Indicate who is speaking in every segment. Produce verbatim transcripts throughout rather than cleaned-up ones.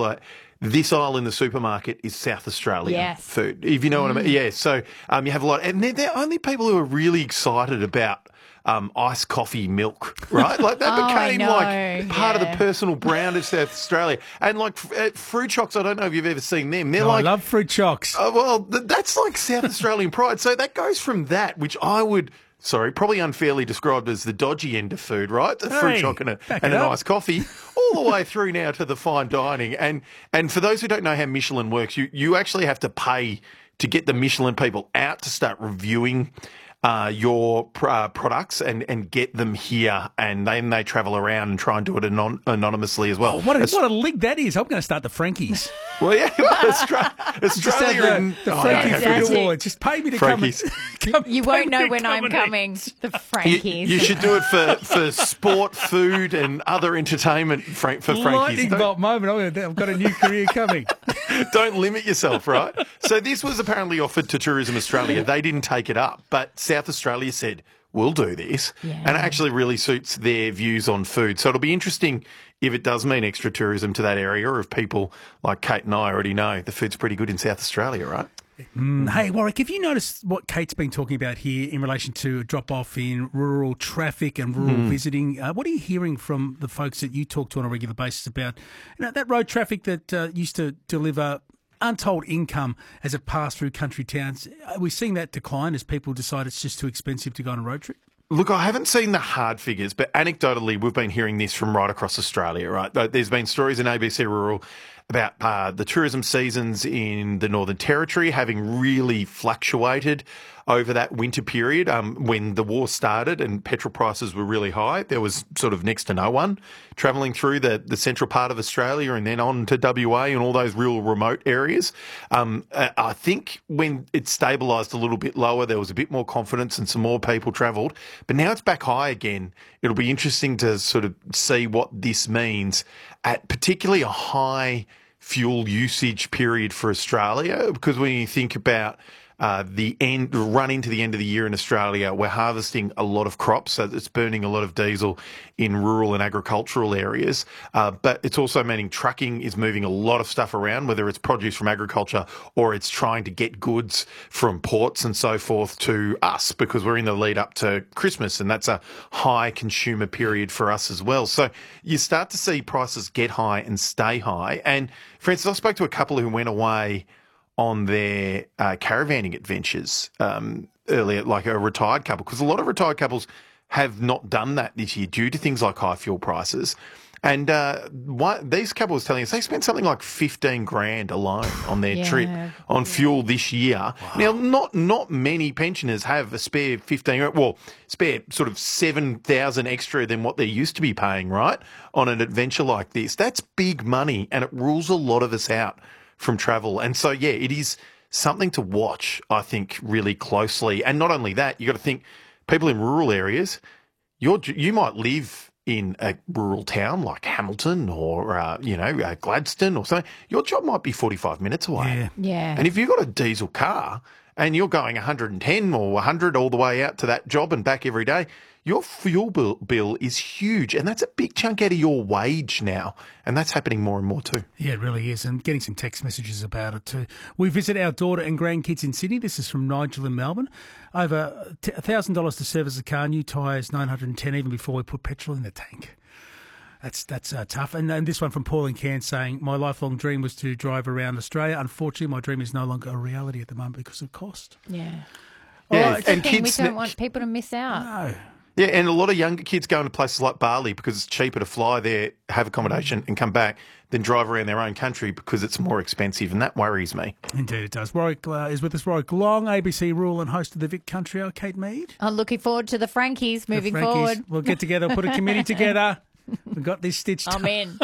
Speaker 1: like, this aisle in the supermarket is South Australian
Speaker 2: Yes.
Speaker 1: food, if you know what I mean. Yeah, so um, you have a lot, and they're, they're only people who are really excited about um, iced coffee milk, right? Like that
Speaker 2: Oh, I
Speaker 1: became
Speaker 2: know,
Speaker 1: like part of
Speaker 2: yeah.
Speaker 1: the personal brand of South Australia. And like f- uh, fruit chocks, I don't know if you've ever seen them. They're
Speaker 3: Oh,
Speaker 1: like,
Speaker 3: I love fruit chocks.
Speaker 1: oh, well, th- that's like South Australian pride. So that goes from that, which I would. Sorry, probably unfairly described as the dodgy end of food, right? The fruit
Speaker 3: Hey,
Speaker 1: chock and, a,
Speaker 3: back
Speaker 1: and
Speaker 3: it
Speaker 1: an
Speaker 3: up.
Speaker 1: iced coffee, all the way through now to the fine dining. And and for those who don't know how Michelin works, you, you actually have to pay to get the Michelin people out to start reviewing uh, your pr- uh, products and, and get them here. And then they travel around and try and do it anon- anonymously as well.
Speaker 3: Oh, what a,
Speaker 1: As-
Speaker 3: what a link that is. I'm going to start the Frankies.
Speaker 1: well, yeah, well, Austra-
Speaker 3: Just have
Speaker 1: Australia
Speaker 3: the,
Speaker 1: and
Speaker 3: the
Speaker 1: oh,
Speaker 3: Frankie
Speaker 1: no,
Speaker 3: Food
Speaker 2: That's it.
Speaker 3: Award. Just pay me to come and,
Speaker 1: Frankies.
Speaker 3: come.
Speaker 2: You
Speaker 3: pay
Speaker 2: won't
Speaker 3: me
Speaker 2: know
Speaker 3: to
Speaker 2: when
Speaker 3: come
Speaker 2: I'm
Speaker 3: and
Speaker 2: coming.
Speaker 3: eat.
Speaker 2: The
Speaker 1: You,
Speaker 2: Frankies.
Speaker 1: you should do it for, for sport, food, and other entertainment Frank, for Frankies.
Speaker 3: Lightning
Speaker 1: Don't-
Speaker 3: bolt moment. I'm gonna, I've got a new career coming.
Speaker 1: Don't limit yourself, right? So this was apparently offered to Tourism Australia. They didn't take it up, but South Australia said, we'll do this.
Speaker 2: Yeah.
Speaker 1: And it actually really suits their views on food. So it'll be interesting if it does mean extra tourism to that area, or if people like Kate and I already know the food's pretty good in South Australia, right?
Speaker 3: Hey, Warwick, have you noticed what Kate's been talking about here in relation to a drop-off in rural traffic and rural visiting? Uh, what are you hearing from the folks that you talk to on a regular basis about you know, that road traffic that uh, used to deliver untold income as it passed through country towns? Are we seeing that decline as people decide it's just too expensive to go on a road trip?
Speaker 1: Look, I haven't seen the hard figures, but anecdotally, we've been hearing this from right across Australia, right? There's been stories in A B C Rural about uh, the tourism seasons in the Northern Territory having really fluctuated over that winter period. Um, when the war started and petrol prices were really high, there was sort of next to no one travelling through the, the central part of Australia and then on to W A and all those real remote areas. Um, uh, I think when it stabilised a little bit lower, there was a bit more confidence and some more people travelled. But now it's back high again. It'll be interesting to sort of see what this means at particularly a high fuel usage period for Australia, because when you think about uh, the end, run into the end of the year in Australia, we're harvesting a lot of crops, so it's burning a lot of diesel in rural and agricultural areas. Uh, but it's also meaning trucking is moving a lot of stuff around, whether it's produce from agriculture or it's trying to get goods from ports and so forth to us, because we're in the lead up to Christmas, and that's a high consumer period for us as well. So you start to see prices get high and stay high. And for instance, I spoke to a couple who went away on their uh, caravanning adventures um, earlier, like a retired couple, because a lot of retired couples have not done that this year due to things like high fuel prices. And uh, one, these couples telling us they spent something like fifteen grand alone on their
Speaker 2: Yeah.
Speaker 1: trip on fuel this year. Wow. Now, not not many pensioners have a spare fifteen, well, spare sort of seven thousand extra than what they used to be paying, right, on an adventure like this. That's big money, and it rules a lot of us out from travel. And so, yeah, it is something to watch, I think, really closely. And not only that, you got to think people in rural areas, you're, you might live in a rural town like Hamilton or, uh, you know, uh, Gladstone or something. Your job might be forty-five minutes away.
Speaker 3: Yeah.
Speaker 2: Yeah.
Speaker 1: And if you've got a diesel car and you're going one hundred and ten or one hundred all the way out to that job and back every day, your fuel bill, bill is huge. And that's a big chunk out of your wage now. And that's happening more and more too.
Speaker 3: Yeah, it really is. And getting some text messages about it too. We visit our daughter and grandkids in Sydney. This is from Nigel in Melbourne. Over one thousand dollars to service the car, new tyres, nine hundred and ten even before we put petrol in the tank. That's that's uh, tough. And, and this one from Paul in Cairns saying, my lifelong dream was to drive around Australia. Unfortunately, my dream is no longer a reality at the moment because of cost.
Speaker 2: Yeah.
Speaker 1: Yeah,
Speaker 2: Well, it's the
Speaker 1: and
Speaker 2: thing, we
Speaker 1: kids
Speaker 2: don't
Speaker 1: ne-
Speaker 2: want people to miss out.
Speaker 3: No.
Speaker 1: Yeah, and a lot of younger kids going to places like Bali because it's cheaper to fly there, have accommodation and come back than drive around their own country because it's more expensive, and that worries me.
Speaker 3: Indeed it does. Warwick uh, is with us. Warwick Long, A B C Rural and host of the Vic Country Hour. Kate Mead.
Speaker 2: I'm looking forward to the Frankies
Speaker 3: The
Speaker 2: moving
Speaker 3: Frankies.
Speaker 2: forward.
Speaker 3: We'll get together, put a committee together. We've got this stitched
Speaker 2: I'm
Speaker 3: up.
Speaker 2: in.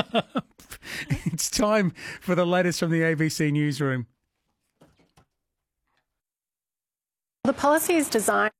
Speaker 3: It's time for the latest from the A B C newsroom.
Speaker 4: The policy is designed